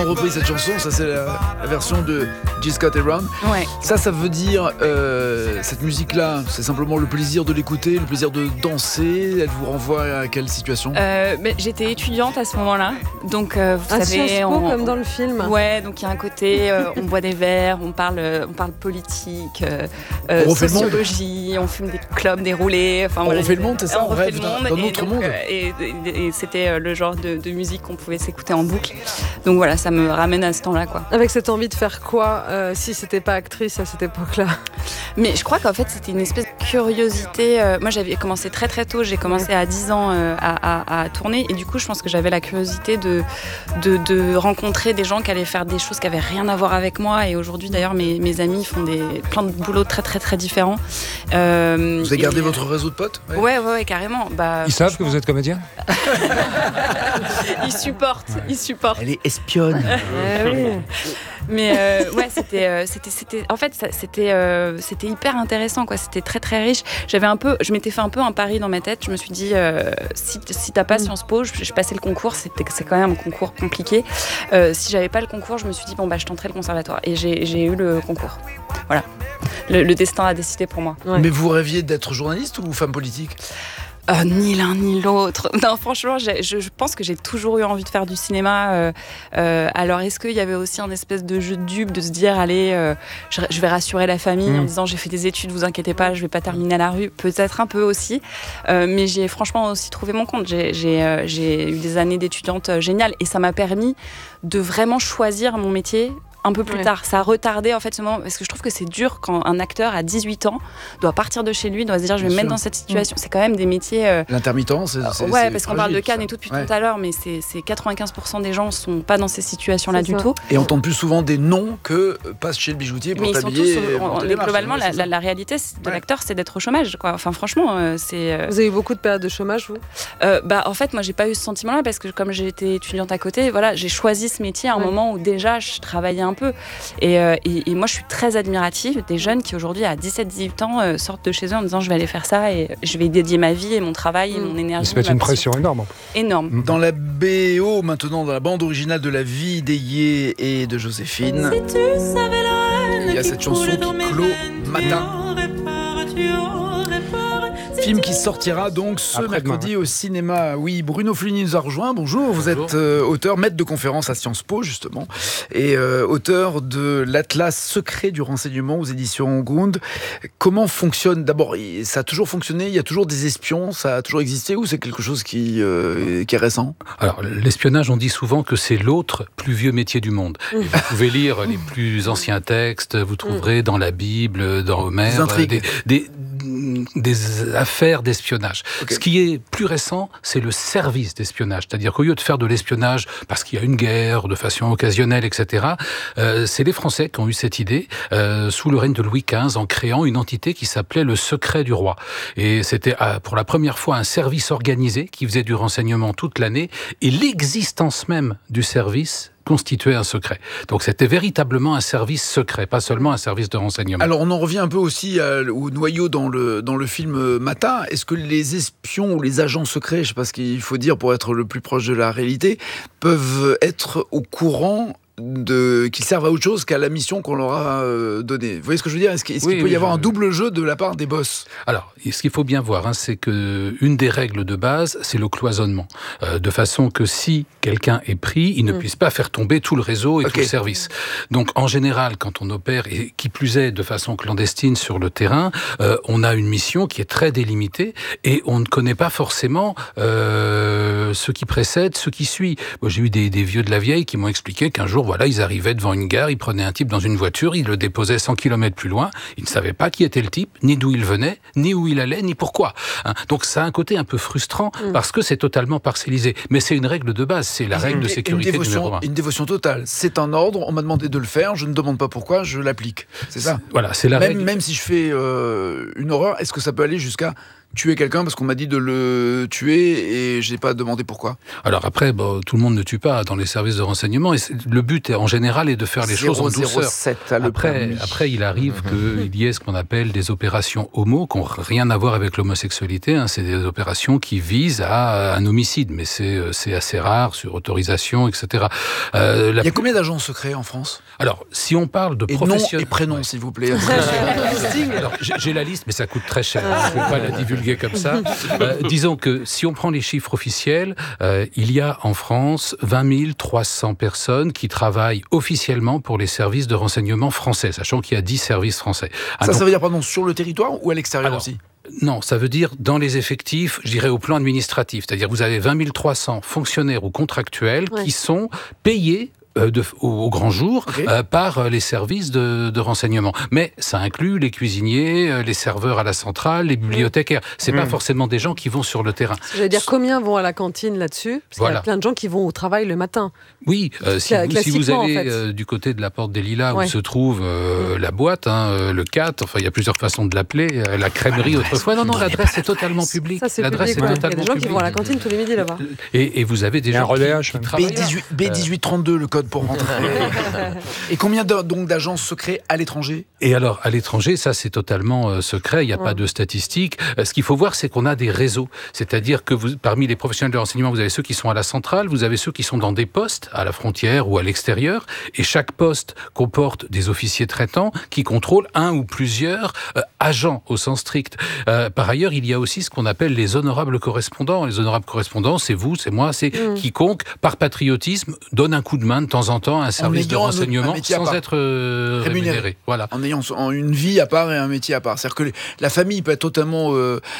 On repris cette chanson, ça c'est la version de G. Scott Heron. Ouais. Ça veut dire, cette musique-là, c'est simplement le plaisir de l'écouter, le plaisir de danser. Elle vous renvoie à quelle situation ? Mais j'étais étudiante à ce moment-là, donc vous savez, Sciences Po, comme dans le film. Ouais, donc il y a un côté, on boit des verres, on parle politique, sociologie, on fume des clopes, des roulés. On refait le monde, c'est ça ? On refait le monde, dans notre monde. Et c'était le genre de musique qu'on pouvait s'écouter en boucle. Donc voilà, ça me ramène à ce temps-là, quoi. Avec cette envie de faire quoi si c'était pas actrice à cette époque-là ? Mais je crois qu'en fait c'était une espèce de curiosité. Moi j'avais commencé très très tôt, j'ai commencé à 10 ans à tourner, et du coup je pense que j'avais la curiosité de rencontrer des gens qui allaient faire des choses qui avaient rien à voir avec moi. Et aujourd'hui d'ailleurs mes amis font plein de boulots très très très différents. Vous avez gardé votre réseau de potes ? Ouais, carrément. Ils savent que vous êtes comédien ? Ils supportent. Elle est espionne. Oui. Mais c'était hyper intéressant, quoi. C'était très très riche. Je m'étais fait un peu un pari dans ma tête. Je me suis dit si t'as pas Sciences Po, je passais le concours. C'est quand même un concours compliqué. Si j'avais pas le concours, je me suis dit je tenterai le conservatoire. Et j'ai eu le concours. Voilà. Le destin a décidé pour moi. Ouais. Mais vous rêviez d'être journaliste ou femme politique ? Ni l'un ni l'autre. Non, franchement, je pense que j'ai toujours eu envie de faire du cinéma. Alors, est-ce qu'il y avait aussi un espèce de jeu de dupe de se dire, allez, je vais rassurer la famille en disant, j'ai fait des études, vous inquiétez pas, je vais pas terminer à la rue. Peut-être un peu aussi. Mais j'ai franchement aussi trouvé mon compte. J'ai eu des années d'étudiante géniales, et ça m'a permis de vraiment choisir mon métier un peu plus tard. Ça a retardé en fait ce moment, parce que je trouve que c'est dur quand un acteur à 18 ans doit partir de chez lui, doit se dire je vais me mettre dans cette situation. C'est quand même des métiers... L'intermittence, parce qu'on parle de Cannes et tout depuis tout à l'heure, mais c'est 95% des gens ne sont pas dans ces situations-là du tout. Et on entend plus souvent des noms que passe chez le bijoutier pour t'habiller. Mais globalement, la réalité de l'acteur, c'est d'être au chômage, quoi. Enfin, franchement, c'est... Vous avez eu beaucoup de périodes de chômage, vous ? En fait, moi, j'ai pas eu ce sentiment-là, parce que comme j'ai été étudiante à côté, voilà, j'ai choisi ce métier à un moment où déjà je travaillais un peu. Et moi, je suis très admirative des jeunes qui aujourd'hui, à 17-18 ans, sortent de chez eux en disant je vais aller faire ça et je vais dédier ma vie et mon travail et mon énergie. Ça peut être une pression énorme. Énorme. Dans la BO, maintenant, dans la bande originale de La vie d'Ayé et de Joséphine, il y a cette chanson qui clôt Matin. Film qui sortira donc ce mercredi au cinéma. Oui, Bruno Flini nous a rejoint. Bonjour, vous êtes auteur, maître de conférence à Sciences Po justement, et auteur de l'Atlas secret du renseignement aux éditions Grund. Comment fonctionne, d'abord, ça a toujours fonctionné, il y a toujours des espions, ça a toujours existé, ou c'est quelque chose qui est récent ? Alors, l'espionnage, on dit souvent que c'est l'autre plus vieux métier du monde. Et vous pouvez lire les plus anciens textes, vous trouverez dans la Bible, dans Homère, des affaires d'espionnage. Okay. Ce qui est plus récent, c'est le service d'espionnage. C'est-à-dire qu'au lieu de faire de l'espionnage parce qu'il y a une guerre, de façon occasionnelle, etc., c'est les Français qui ont eu cette idée sous le règne de Louis XV en créant une entité qui s'appelait le secret du roi. Et c'était pour la première fois un service organisé qui faisait du renseignement toute l'année, et l'existence même du service constituait un secret. Donc c'était véritablement un service secret, pas seulement un service de renseignement. Alors on en revient un peu aussi au noyau dans le film Matin. Est-ce que les espions ou les agents secrets, je ne sais pas ce qu'il faut dire pour être le plus proche de la réalité, peuvent être au courant qu'ils servent à autre chose qu'à la mission qu'on leur a donnée. Vous voyez ce que je veux dire ? Est-ce qu'il peut y avoir un double jeu de la part des boss ? Alors, ce qu'il faut bien voir, c'est qu'une des règles de base, c'est le cloisonnement. De façon que si quelqu'un est pris, il ne puisse pas faire tomber tout le réseau et tout le service. Donc, en général, quand on opère, et qui plus est de façon clandestine sur le terrain, on a une mission qui est très délimitée et on ne connaît pas forcément ce qui précède, ce qui suit. Moi, j'ai eu des vieux de la vieille qui m'ont expliqué qu'un jour, voilà, ils arrivaient devant une gare, ils prenaient un type dans une voiture, ils le déposaient 100 km plus loin, ils ne savaient pas qui était le type, ni d'où il venait, ni où il allait, ni pourquoi. Donc ça a un côté un peu frustrant parce que c'est totalement parcellisé. Mais c'est une règle de base, c'est la règle de sécurité numéro 1. Une dévotion totale. C'est un ordre, on m'a demandé de le faire, je ne demande pas pourquoi, je l'applique. C'est ça. Voilà, c'est la règle. Même si je fais une horreur, est-ce que ça peut aller jusqu'à tuer quelqu'un parce qu'on m'a dit de le tuer et j'ai pas demandé pourquoi. Alors après, tout le monde ne tue pas dans les services de renseignement. Et le but, en général, est de faire les choses en douceur. 007, Après, il arrive qu'il y ait ce qu'on appelle des opérations homo, qui n'ont rien à voir avec l'homosexualité. C'est des opérations qui visent à un homicide, mais c'est assez rare, sur autorisation, etc. Il y a combien d'agents secrets en France ? Alors, si on parle de professionnels... Nom et prénom, s'il vous plaît. Alors, j'ai la liste, mais ça coûte très cher. Je ne vais pas la divulguer comme ça. Disons que si on prend les chiffres officiels, il y a en France 20 300 personnes qui travaillent officiellement pour les services de renseignement français, sachant qu'il y a 10 services français. Ça veut dire, pardon, sur le territoire ou à l'extérieur aussi ? Non, ça veut dire dans les effectifs, je dirais au plan administratif. C'est-à-dire que vous avez 20 300 fonctionnaires ou contractuels qui sont payés au grand jour par les services de renseignement. Mais ça inclut les cuisiniers, les serveurs à la centrale, les bibliothécaires. C'est pas forcément des gens qui vont sur le terrain. J'allais dire combien vont à la cantine là-dessus ? Parce qu'il y a plein de gens qui vont au travail le matin. Oui, si vous allez du côté de la porte des Lilas où se trouve la boîte, le 4, enfin il y a plusieurs façons de l'appeler, la crèmerie autrefois. Non, l'adresse est totalement publique. Ça, c'est l'adresse public, est totalement publique. Il y a des gens publique. qui vont à la cantine tous les midis là-bas. Et vous avez des gens qui travaillent là. B1832, le code pour rentrer. Et combien donc d'agents secrets à l'étranger ? Et alors, à l'étranger, ça c'est totalement secret, il n'y a pas de statistiques. Ce qu'il faut voir, c'est qu'on a des réseaux. C'est-à-dire que parmi les professionnels de renseignement, vous avez ceux qui sont à la centrale, vous avez ceux qui sont dans des postes, à la frontière ou à l'extérieur, et chaque poste comporte des officiers traitants qui contrôlent un ou plusieurs agents au sens strict. Par ailleurs, il y a aussi ce qu'on appelle les honorables correspondants. Les honorables correspondants, c'est vous, c'est moi, c'est quiconque, par patriotisme, donne un coup de main de temps en temps à un service de renseignement sans être rémunéré. Voilà. En ayant une vie à part et un métier à part. C'est-à-dire que la famille peut être totalement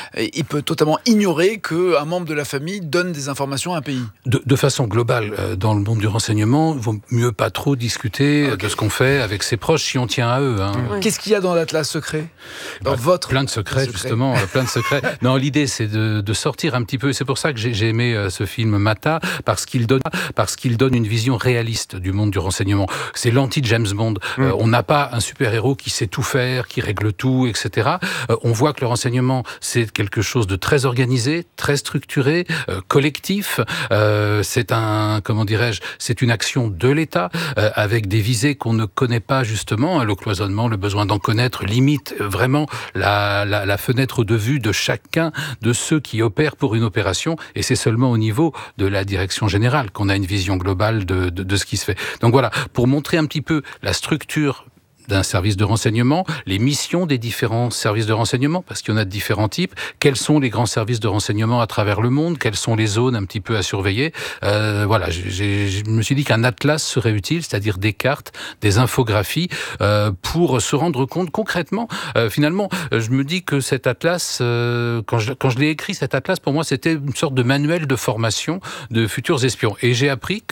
ignorer qu'un membre de la famille donne des informations à un pays. De façon globale, dans le monde du renseignement, il vaut mieux pas trop discuter de ce qu'on fait avec ses proches si on tient à eux. Qu'est-ce qu'il y a dans l'Atlas secret ? Plein de secrets, justement. Plein de secrets. Non, l'idée, c'est de sortir un petit peu. C'est pour ça que j'ai aimé ce film Mata, parce qu'il donne une vision réaliste du monde du renseignement. C'est l'anti-James Bond. On n'a pas un super-héros qui sait tout faire, qui règle tout, etc. On voit que le renseignement, c'est quelque chose de très organisé, très structuré, collectif. C'est c'est une action de l'État, avec des visées qu'on ne connaît pas justement. Le cloisonnement, le besoin d'en connaître, limite vraiment la fenêtre de vue de chacun de ceux qui opèrent pour une opération. Et c'est seulement au niveau de la direction générale qu'on a une vision globale de ce qui se fait. Donc voilà, pour montrer un petit peu la structure d'un service de renseignement, les missions des différents services de renseignement, parce qu'il y en a de différents types, quels sont les grands services de renseignement à travers le monde, quelles sont les zones un petit peu à surveiller. Voilà, je me suis dit qu'un atlas serait utile, c'est-à-dire des cartes, des infographies, pour se rendre compte concrètement. Finalement, je me dis que cet atlas, quand je l'ai écrit, cet atlas, pour moi, c'était une sorte de manuel de formation de futurs espions. Et j'ai appris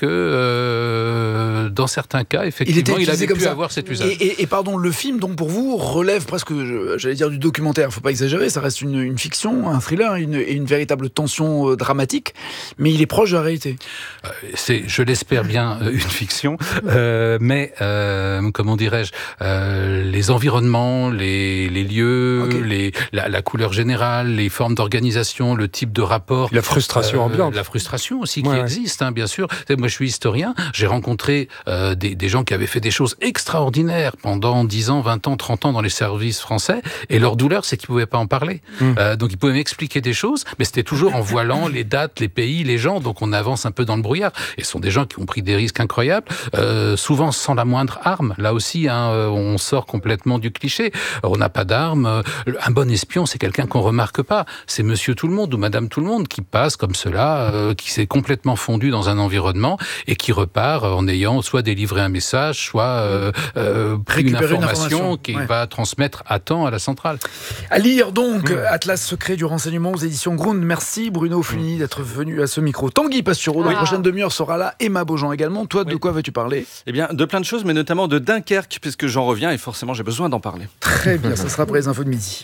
que, dans certains cas, effectivement, il avait pu avoir cet usage. Et pardon, le film, donc pour vous, relève presque, j'allais dire, du documentaire. Faut pas exagérer, ça reste une fiction, un thriller, une véritable tension dramatique, mais il est proche de la réalité. C'est, je l'espère bien, une fiction, mais comment dirais-je, les environnements, les lieux, la couleur générale, les formes d'organisation, le type de rapport, la frustration ambiante, la frustration aussi qui existe, bien sûr. Moi, je suis historien, j'ai rencontré des gens qui avaient fait des choses extraordinaires pendant 10 ans, 20 ans, 30 ans dans les services français, et leur douleur, c'est qu'ils ne pouvaient pas en parler. Donc ils pouvaient m'expliquer des choses, mais c'était toujours en voilant les dates, les pays, les gens, donc on avance un peu dans le brouillard. Et ce sont des gens qui ont pris des risques incroyables, souvent sans la moindre arme. Là aussi, on sort complètement du cliché. On n'a pas d'arme. Un bon espion, c'est quelqu'un qu'on ne remarque pas. C'est monsieur tout le monde ou madame tout le monde qui passe comme cela, qui s'est complètement fondu dans un environnement et qui repart en ayant soit délivré un message, soit pris une information qu'il va transmettre à temps à la centrale. À lire donc, Atlas secret du renseignement aux éditions Grund. Merci Bruno Flini d'être venu à ce micro. Tanguy Pastureau, dans la prochaine demi-heure, sera là. Emma Beaujean également. Toi, de quoi veux-tu parler ? Eh bien, de plein de choses, mais notamment de Dunkerque, puisque j'en reviens et forcément j'ai besoin d'en parler. Très bien, ça sera après les infos de midi.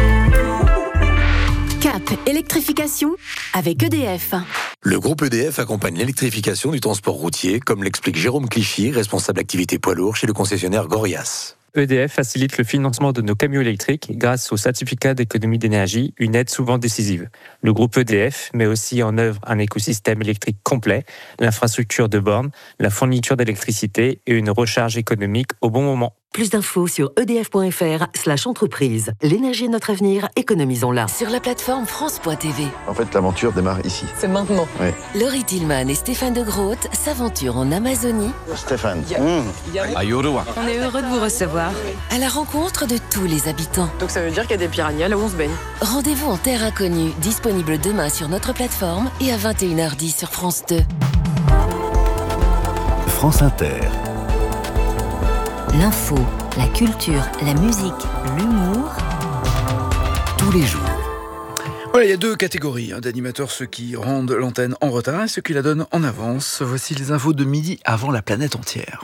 Cap électrification avec EDF. Le groupe EDF accompagne l'électrification du transport routier, comme l'explique Jérôme Clichy, responsable activité poids lourd chez le concessionnaire Gorias. EDF facilite le financement de nos camions électriques grâce au certificat d'économie d'énergie, une aide souvent décisive. Le groupe EDF met aussi en œuvre un écosystème électrique complet, l'infrastructure de bornes, la fourniture d'électricité et une recharge économique au bon moment. Plus d'infos sur edf.fr/entreprise. L'énergie est notre avenir, économisons-la. Sur la plateforme France.tv. En fait, l'aventure démarre ici. C'est maintenant. Oui. Laurie Tillman et Stéphane de Groot s'aventurent en Amazonie. Stéphane. On est heureux de vous recevoir. À la rencontre de tous les habitants. Donc ça veut dire qu'il y a des piranhas là où on se baigne. Rendez-vous en terre inconnue, disponible demain sur notre plateforme et à 21h10 sur France 2. France Inter. L'info, la culture, la musique, l'humour. Tous les jours. Voilà, il y a deux catégories d'animateurs, ceux qui rendent l'antenne en retard et ceux qui la donnent en avance. Voici les infos de midi avant la planète entière.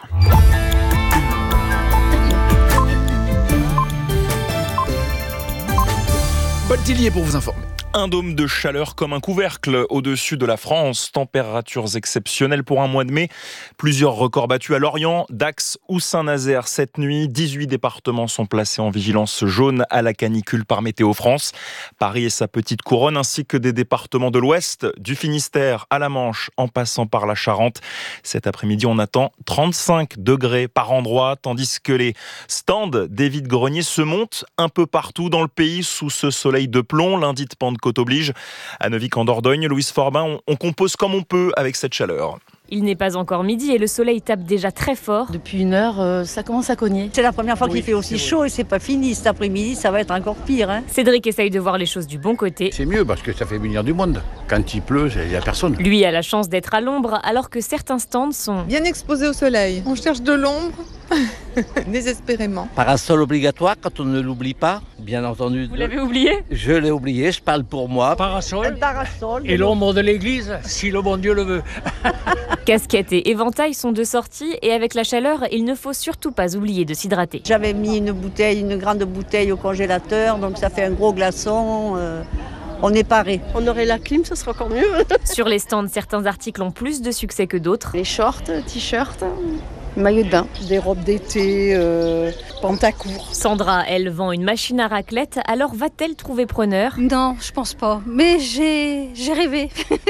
Paul Tillier pour vous informer. Un dôme de chaleur comme un couvercle au-dessus de la France. Températures exceptionnelles pour un mois de mai. Plusieurs records battus à Lorient, Dax ou Saint-Nazaire cette nuit. 18 départements sont placés en vigilance jaune à la canicule par Météo France. Paris et sa petite couronne ainsi que des départements de l'Ouest, du Finistère à la Manche en passant par la Charente. Cet après-midi, on attend 35 degrés par endroit, tandis que les stands des vide-greniers se montent un peu partout dans le pays sous ce soleil de plomb. Lundi de Pentecôte oblige. À Neuvik en Dordogne, Louise Forbin, on compose comme on peut avec cette chaleur. Il n'est pas encore midi et le soleil tape déjà très fort. Depuis une heure, ça commence à cogner. C'est la première fois qu'il fait aussi chaud et c'est pas fini. Cet après-midi, ça va être encore pire. Cédric essaye de voir les choses du bon côté. C'est mieux parce que ça fait venir du monde. Quand il pleut, il n'y a personne. Lui a la chance d'être à l'ombre alors que certains stands sont bien exposés au soleil. On cherche de l'ombre. Désespérément. Parasol obligatoire quand on ne l'oublie pas, bien entendu. Vous l'avez oublié ? Je l'ai oublié, je parle pour moi. Parasol et l'ombre de l'église, si le bon Dieu le veut. Casquette et éventail sont de sortie et avec la chaleur, il ne faut surtout pas oublier de s'hydrater. J'avais mis une grande bouteille au congélateur, donc ça fait un gros glaçon. On est paré. On aurait la clim, ça serait encore mieux. Sur les stands, certains articles ont plus de succès que d'autres. Les shorts, t-shirts, maillot de bain, des robes d'été, pantacourt. Sandra, elle vend une machine à raclette, alors va-t-elle trouver preneur ? Non, je pense pas. Mais j'ai rêvé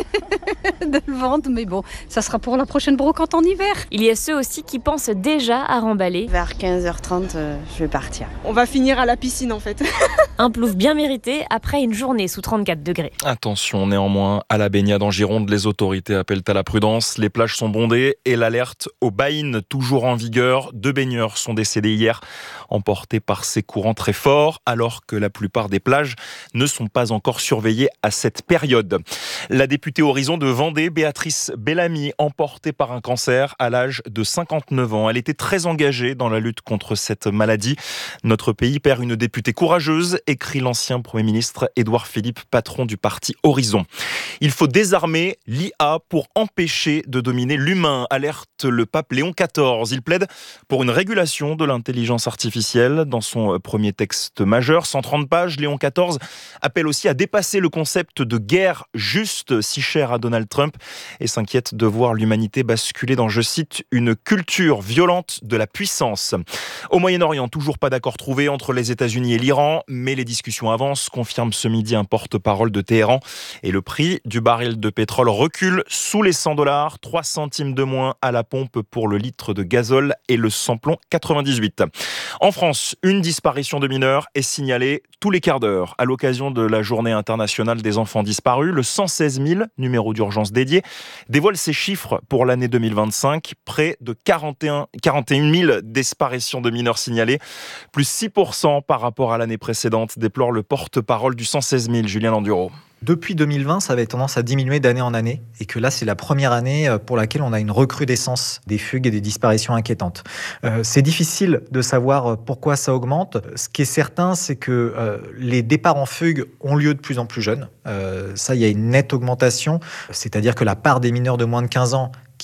de le vendre, mais bon, ça sera pour la prochaine brocante en hiver. Il y a ceux aussi qui pensent déjà à remballer. Vers 15h30, je vais partir. On va finir à la piscine en fait. Un plouf bien mérité après une journée sous 34 degrés. Attention néanmoins à la baignade en Gironde. Les autorités appellent à la prudence. Les plages sont bondées et l'alerte au baïne toujours en vigueur. 2 baigneurs sont décédés hier, emportés par ces courants très forts, alors que la plupart des plages ne sont pas encore surveillées à cette période. La députée Horizon de Vendée, Béatrice Bellamy, emportée par un cancer à l'âge de 59 ans. Elle était très engagée dans la lutte contre cette maladie. Notre pays perd une députée courageuse, écrit l'ancien Premier ministre Édouard Philippe, patron du parti Horizon. Il faut désarmer l'IA pour empêcher de dominer l'humain, alerte le pape Léon XIV. Il plaide pour une régulation de l'intelligence artificielle. Dans son premier texte majeur, 130 pages, Léon XIV appelle aussi à dépasser le concept de guerre juste, si cher à Donald Trump, et s'inquiète de voir l'humanité basculer dans, je cite, une culture violente de la puissance. Au Moyen-Orient, toujours pas d'accord trouvé entre les États-Unis et l'Iran, mais les discussions avancent, confirme ce midi un porte-parole de Téhéran. Et le prix du baril de pétrole recule sous les $100, 3 centimes de moins à la pompe pour le litre de gazole et le samplon 98. En France, une disparition de mineurs est signalée tous les quarts d'heure. À l'occasion de la journée internationale des enfants disparus, le 116 000, numéro d'urgence dédié, dévoile ses chiffres pour l'année 2025. Près de 41 000 disparitions de mineurs signalées, plus 6% par rapport à l'année précédente, déplore le porte-parole du 116 000, Julien Landuro. Depuis 2020, ça avait tendance à diminuer d'année en année et que là, c'est la première année pour laquelle on a une recrudescence des fugues et des disparitions inquiétantes. C'est difficile de savoir pourquoi ça augmente. Ce qui est certain, c'est que les départs en fugue ont lieu de plus en plus jeunes. Ça, il y a une nette augmentation, c'est-à-dire que la part des mineurs de moins de 15 ans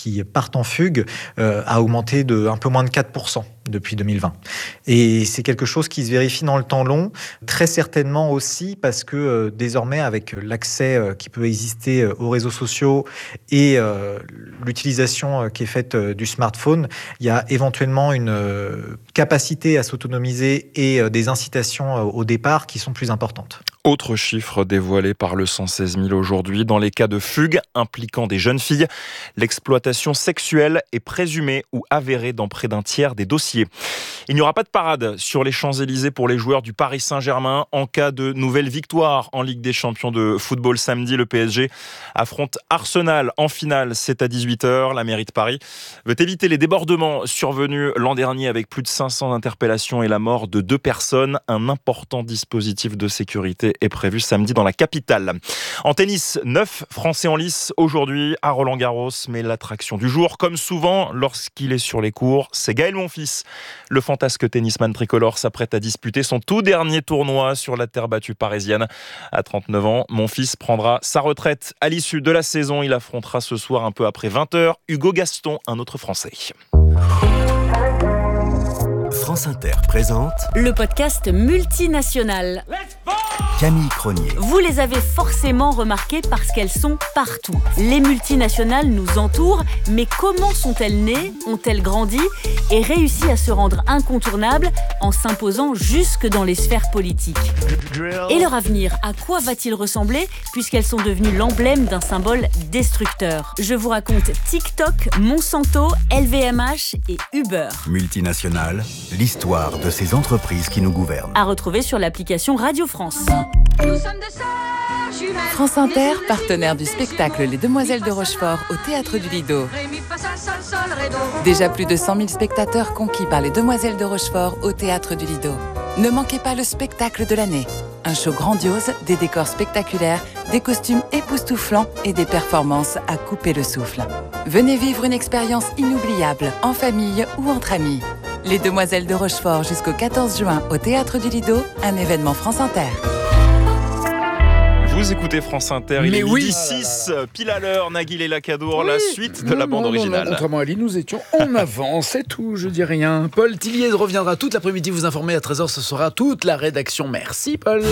qui partent en fugue a augmenté de un peu moins de 4% depuis 2020. Et c'est quelque chose qui se vérifie dans le temps long, très certainement aussi parce que désormais, avec l'accès qui peut exister aux réseaux sociaux et l'utilisation qui est faite du smartphone, il y a éventuellement une capacité à s'autonomiser et des incitations au départ qui sont plus importantes. Autre chiffre dévoilé par le 116 000 aujourd'hui, dans les cas de fugue impliquant des jeunes filles, l'exploitation sexuelle est présumée ou avérée dans près d'un tiers des dossiers. Il n'y aura pas de parade sur les Champs-Élysées pour les joueurs du Paris Saint-Germain en cas de nouvelle victoire en Ligue des Champions de football samedi. Le PSG affronte Arsenal en finale, c'est à 18h. La mairie de Paris veut éviter les débordements survenus l'an dernier avec plus de 500 interpellations et la mort de 2 personnes. Un important dispositif de sécurité est prévu samedi dans la capitale. En tennis, 9 Français en lice aujourd'hui à Roland-Garros, mais l'attraction du jour, comme souvent lorsqu'il est sur les cours, c'est Gaël Monfils. Le fantasque tennisman tricolore s'apprête à disputer son tout dernier tournoi sur la terre battue parisienne. À 39 ans, Monfils prendra sa retraite à l'issue de la saison. Il affrontera ce soir un peu après 20h Hugo Gaston, un autre Français. France Inter présente le podcast multinational. Camille Cronier. Vous les avez forcément remarquées parce qu'elles sont partout. Les multinationales nous entourent, mais comment sont-elles nées, ont-elles grandi et réussi à se rendre incontournables en s'imposant jusque dans les sphères politiques ? Et leur avenir, à quoi va-t-il ressembler puisqu'elles sont devenues l'emblème d'un symbole destructeur ? Je vous raconte TikTok, Monsanto, LVMH et Uber. Multinationales, l'histoire de ces entreprises qui nous gouvernent. À retrouver sur l'application Radio France. France Inter, partenaire du spectacle Les Demoiselles de Rochefort au Théâtre du Lido. Déjà plus de 100 000 spectateurs conquis par Les Demoiselles de Rochefort au Théâtre du Lido. Ne manquez pas le spectacle de l'année. Un show grandiose, des décors spectaculaires, des costumes époustouflants et des performances à couper le souffle. Venez vivre une expérience inoubliable, en famille ou entre amis. Les Demoiselles de Rochefort jusqu'au 14 juin au Théâtre du Lido, un événement France Inter. Vous écoutez France Inter, il est midi 6, pile à l'heure, Nagui Léla Kadour, la suite de la bande originale. Contrairement à Ali, nous étions en avance, c'est tout, je dis rien. Paul Tilliez reviendra toute l'après-midi vous informer à 13h, ce sera toute la rédaction. Merci Paul.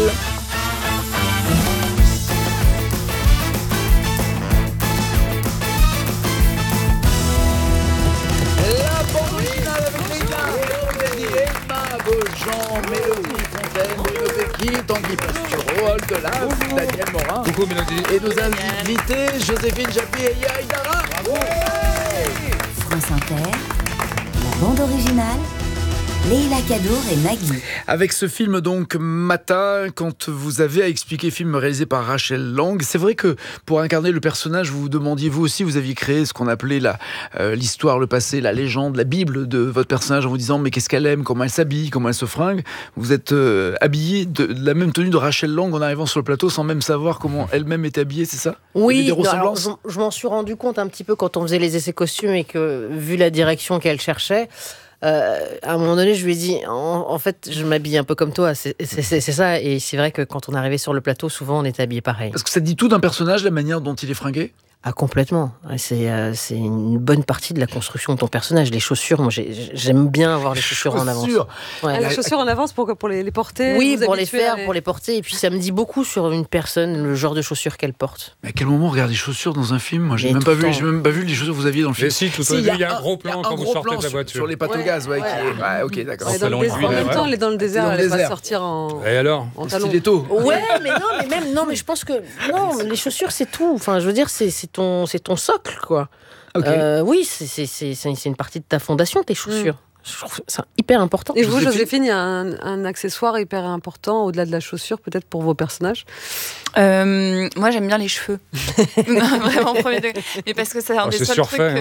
Jean, Mélodie Fontaine, Mélodie Tanguy Pastureau, Oldelas, Daniel Morin. Coucou Mélodie. Et nos invités, Joséphine Japy et Yaï Dara. France Inter, la bande originale, Léla Kadour et Nagui. Avec ce film donc Mata, quand vous avez à expliquer, film réalisé par Rachel Lang, c'est vrai que pour incarner le personnage, vous vous demandiez, vous aussi, vous aviez créé ce qu'on appelait l'histoire, le passé, la légende, la Bible de votre personnage en vous disant mais qu'est-ce qu'elle aime, comment elle s'habille, comment elle se fringue. Vous êtes habillé de la même tenue de Rachel Lang en arrivant sur le plateau sans même savoir comment elle-même était habillée, c'est ça ? Oui, alors, je m'en suis rendu compte un petit peu quand on faisait les essais costumes et que, vu la direction qu'elle cherchait, à un moment donné, je lui ai dit, en fait, je m'habille un peu comme toi, c'est ça. Et c'est vrai que quand on arrivait sur le plateau, souvent, on était habillés pareil. Parce que ça dit tout d'un personnage, la manière dont il est fringué ? Ah, complètement. C'est une bonne partie de la construction de ton personnage. Les chaussures, moi, j'aime bien avoir les chaussures en avance. Ouais. Les chaussures en avance pour les porter. Oui, pour les faire, pour les porter. Et puis, ça me dit beaucoup sur une personne, le genre de chaussures qu'elle porte. Mais à quel moment on regarde les chaussures dans un film ? Moi, j'ai même pas vu les chaussures que vous aviez dans le film. Mais si, tout au début, il y a un gros plan quand vous sortez de la voiture. Sur les pâtes au gaz, ouais. Ok, d'accord. En même temps, elle est dans le désert, elle va sortir en. Et alors ? En stiletto. Ouais, mais je pense que les chaussures, c'est tout. Enfin, je veux dire, c'est ton socle, quoi. Okay. Oui, c'est une partie de ta fondation, tes chaussures. Je trouve que c'est hyper important. Et vous, Joséphine, il y a un accessoire hyper important au-delà de la chaussure, peut-être pour vos personnages. Moi, j'aime bien les cheveux. Vraiment, premier degré. Mais parce que c'est un des seuls trucs.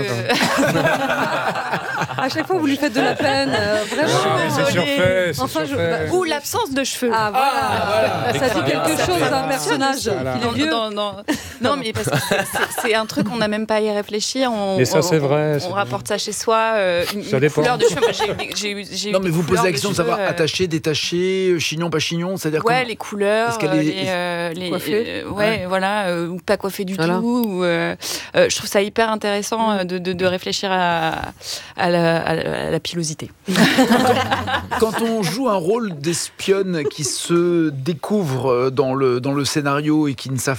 À chaque fois, vous lui faites de la peine. Vraiment. C'est surfait. Ou l'absence de cheveux. Ah, voilà. Ça dit quelque chose d'un personnage. Il est vieux. Non, mais parce que c'est un truc qu'on n'a même pas à y réfléchir. Mais ça, c'est vrai. On rapporte ça chez soi. Une ça dépend. couleur de cheveux. j'ai non, mais vous posez la question de savoir attaché, détaché, chignon, pas chignon, c'est-à-dire les couleurs, les coiffées, voilà, ou pas coiffées du tout. Ou, je trouve ça hyper intéressant de réfléchir à la pilosité. Quand on joue un rôle d'espionne qui se découvre dans le scénario et qui ne savent